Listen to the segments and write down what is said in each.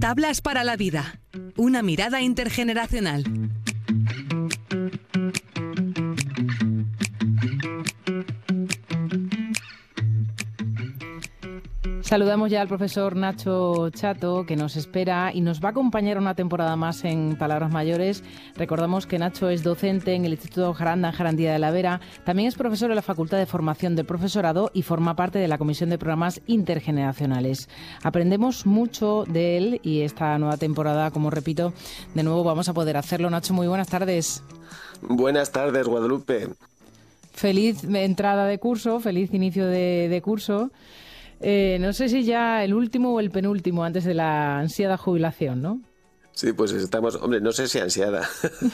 Tablas para la vida. Una mirada intergeneracional. Saludamos ya al profesor Nacho Chato, que nos espera y nos va a acompañar una temporada más en Palabras Mayores. Recordamos que Nacho es docente en el Instituto Jaranda, en Jarandilla de la Vera. También es profesor en la Facultad de Formación del Profesorado y forma parte de la Comisión de Programas Intergeneracionales. Aprendemos mucho de él y esta nueva temporada, como repito, de nuevo vamos a poder hacerlo. Nacho, muy buenas tardes. Buenas tardes, Guadalupe. Feliz entrada de curso, feliz inicio de curso. No sé si ya el último o el penúltimo antes de la ansiada jubilación, ¿no? Sí, pues estamos, hombre, no sé si ansiada,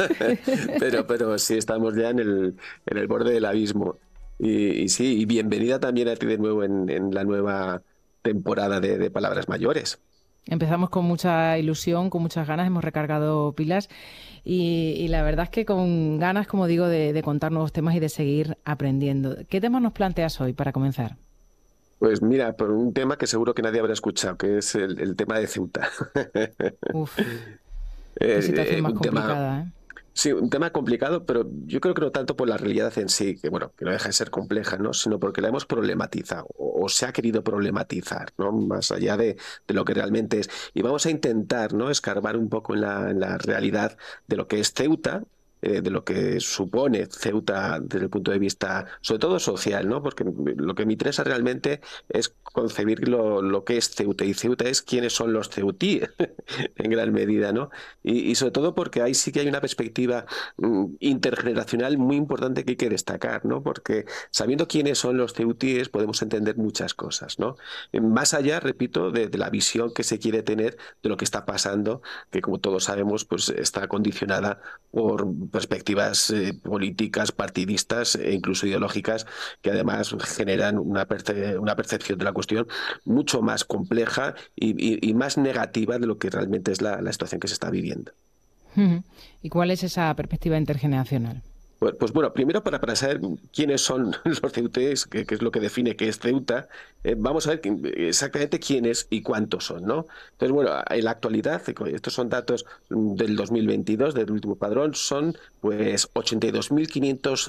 pero sí estamos ya en el borde del abismo. Y sí, y bienvenida también a ti de nuevo en la nueva temporada de Palabras Mayores. Empezamos con mucha ilusión, con muchas ganas, hemos recargado pilas y la verdad es que con ganas, como digo, de contar nuevos temas y de seguir aprendiendo. ¿Qué temas nos planteas hoy para comenzar? Pues mira, por un tema que seguro que nadie habrá escuchado, que es el tema de Ceuta. Uf, qué situación más complicada, ¿eh? Sí, un tema complicado, pero yo creo que no tanto por la realidad en sí, que bueno, que no deja de ser compleja, ¿no? Sino porque la hemos problematizado o se ha querido problematizar, ¿no? Más allá de lo que realmente es. Y vamos a intentar, ¿no?, escarbar un poco en la realidad de lo que es Ceuta, de lo que supone Ceuta desde el punto de vista, sobre todo social, ¿no? Porque lo que me interesa realmente es concebir lo que es Ceuta, y Ceuta es quiénes son los ceutíes, en gran medida, ¿no? Y sobre todo porque ahí sí que hay una perspectiva intergeneracional muy importante que hay que destacar, ¿no? Porque sabiendo quiénes son los ceutíes podemos entender muchas cosas, ¿no? Más allá, repito, de la visión que se quiere tener de lo que está pasando, que como todos sabemos, pues está condicionada por perspectivas políticas, partidistas e incluso ideológicas, que además generan una percepción de la cuestión mucho más compleja y más negativa de lo que realmente es la situación que se está viviendo. ¿Y cuál es esa perspectiva intergeneracional? Pues bueno, primero para saber quiénes son los ceutíes, que es lo que define qué es Ceuta, vamos a ver exactamente quiénes y cuántos son, ¿no? Entonces, bueno, en la actualidad, estos son datos del 2022, del último padrón, son pues 82.512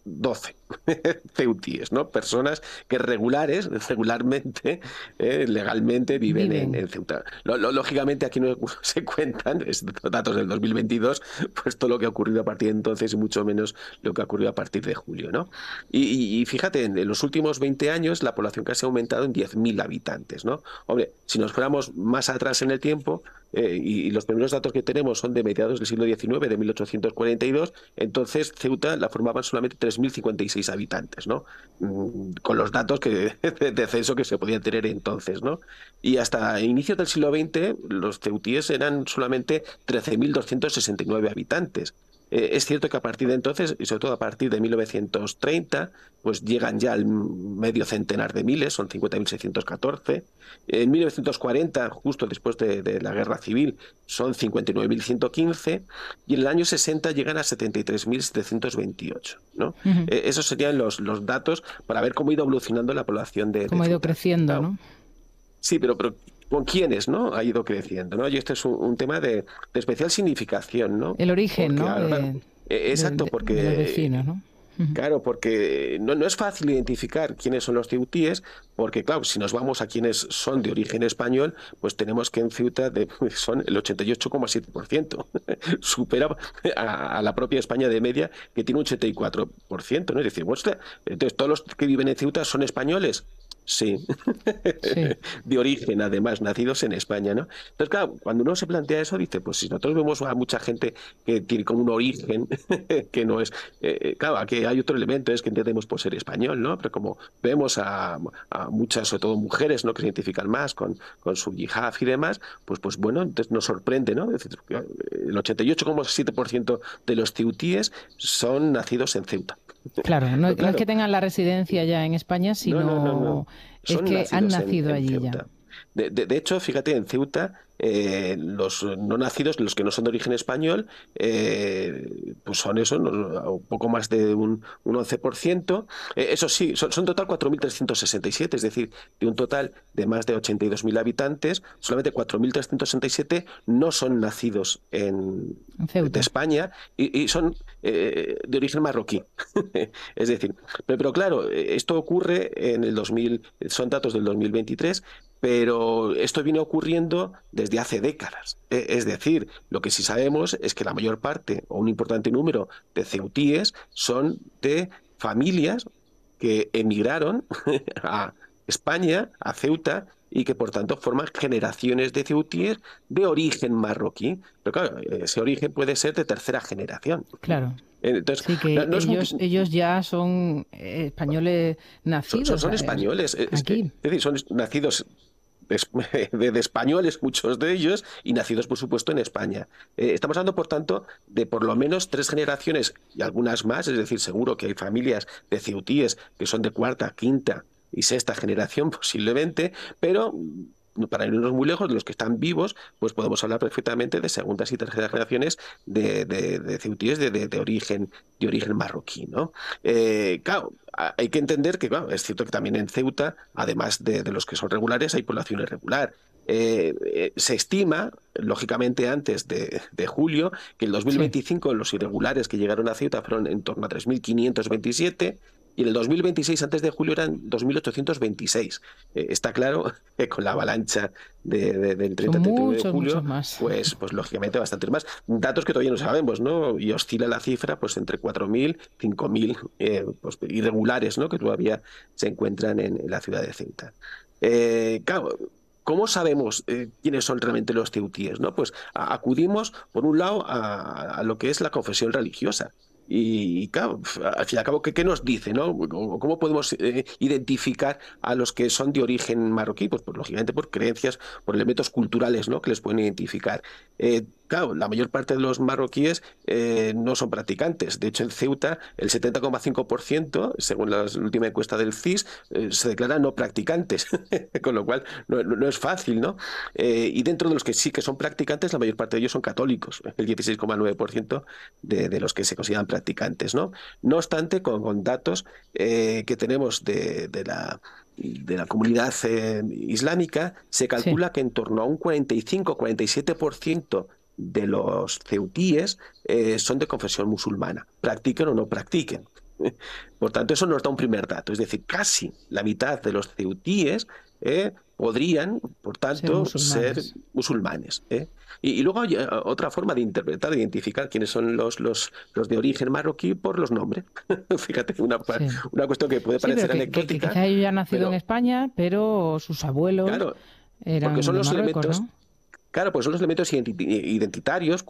ceutíes, ¿no? Personas que regularmente, legalmente viven en Ceuta. Lógicamente aquí no se cuentan estos datos del 2022, pues todo lo que ha ocurrido a partir de entonces y mucho menos lo que ha ocurrido a partir de julio, ¿no? Y fíjate, en los últimos 20 años la población casi ha aumentado en 10.000 habitantes, ¿no? Hombre, si nos fuéramos más atrás en el tiempo, y los primeros datos que tenemos son de mediados del siglo XIX, de 1842, entonces Ceuta la formaban solamente 3.056 habitantes, ¿no? Con los datos de censo que se podían tener entonces, ¿no? Y hasta inicios del siglo XX los ceutíes eran solamente 13.269 habitantes. Es cierto que a partir de entonces, y sobre todo a partir de 1930, pues llegan ya al medio centenar de miles, son 50.614. En 1940, justo después de la Guerra Civil, son 59.115, y en el año 60 llegan a 73.728, ¿no? Esos serían los datos para ver cómo ha ido evolucionando la población de cómo ha ido creciendo, claro, ¿no? Sí, pero ¿con quiénes, no? Ha ido creciendo, ¿no? Y este es un tema de especial significación, ¿no? El origen, porque, ¿no? Claro, exacto, porque de los vecinos, ¿no? Claro, porque no es fácil identificar quiénes son los ceutíes, porque claro, si nos vamos a quienes son de origen español, pues tenemos que en Ceuta son el 88,7%. Supera a la propia España de media, que tiene un 84%, ¿no? Es decir, bueno, entonces todos los que viven en Ceuta son españoles. Sí, Sí. de origen, además, nacidos en España, ¿no? Entonces, claro, cuando uno se plantea eso, dice, pues si nosotros vemos a mucha gente que tiene como un origen que no es... claro, aquí hay otro elemento, es que entendemos por ser español, ¿no? Pero como vemos a muchas, sobre todo mujeres, ¿no?, que se identifican más con su yihad y demás, pues bueno, entonces nos sorprende, ¿no? Es decir, el 88,7% de los ceutíes son nacidos en Ceuta. Claro, no Claro, es que tengan la residencia ya en España, sino no. es Son que han nacidos nacido en allí Ceuta. ya. De hecho, fíjate, en Ceuta, los no nacidos, los que no son de origen español, pues son eso, un poco más de un 11%. Eso sí, son total 4.367, es decir, de un total de más de 82.000 habitantes, solamente 4.367 no son nacidos de España y son de origen marroquí. Es decir, pero claro, esto ocurre en el 2000, son datos del 2023, pero esto viene ocurriendo desde hace décadas. Es decir, lo que sí sabemos es que la mayor parte o un importante número de ceutíes son de familias que emigraron a España, a Ceuta, y que por tanto forman generaciones de ceutíes de origen marroquí. Pero claro, ese origen puede ser de tercera generación. Claro. Entonces, Sí, que ellos ya son españoles nacidos. Son españoles. Aquí. Es decir, son nacidos de españoles, muchos de ellos, y nacidos, por supuesto, en España. Estamos hablando, por tanto, de por lo menos 3 generaciones y algunas más, es decir, seguro que hay familias de ceutíes que son de cuarta, quinta y sexta generación posiblemente, pero para irnos muy lejos de los que están vivos, pues podemos hablar perfectamente de segundas y terceras generaciones de ceutíes de origen marroquí, ¿no? Claro, hay que entender que, claro, es cierto que también en Ceuta, además de los que son regulares, hay población irregular. Se estima, lógicamente antes de julio, que el 2025 los irregulares que llegaron a Ceuta fueron en torno a 3.527 y en el 2026, antes de julio, eran 2.826. Está claro que con la avalancha del 30-31 de julio, pues lógicamente bastantes más. Datos que todavía no sabemos, ¿no? Y oscila la cifra pues entre 4.000, 5.000 pues, irregulares, ¿no? Que todavía se encuentran en la ciudad de Ceuta. Claro, ¿cómo sabemos quiénes son realmente los ceutíes, ¿no? Pues acudimos, por un lado, a lo que es la confesión religiosa. Y claro, al fin y al cabo, ¿qué nos dice, no? ¿Cómo podemos identificar a los que son de origen marroquí? Pues lógicamente por creencias, por elementos culturales, ¿no? Que les pueden identificar. Claro, la mayor parte de los marroquíes no son practicantes. De hecho, en Ceuta, el 70,5%, según la última encuesta del CIS, se declaran no practicantes, con lo cual no es fácil, ¿no? Y dentro de los que sí que son practicantes, la mayor parte de ellos son católicos, el 16,9% de los que se consideran practicantes, ¿no? No obstante, con datos que tenemos de la comunidad islámica, se calcula que en torno a un 45-47% de los ceutíes son de confesión musulmana, practiquen o no practiquen. Por tanto, eso nos da un primer dato, es decir, casi la mitad de los ceutíes podrían, por tanto, ser musulmanes. Y luego hay otra forma de interpretar, de identificar quiénes son los de origen marroquí por los nombres. Fíjate, una cuestión que puede parecer anecdótica. Que quizá ellos ya han nacido en España, pero sus abuelos eran porque son de los Marruecos, elementos, ¿no? Claro, pues son los elementos identitarios,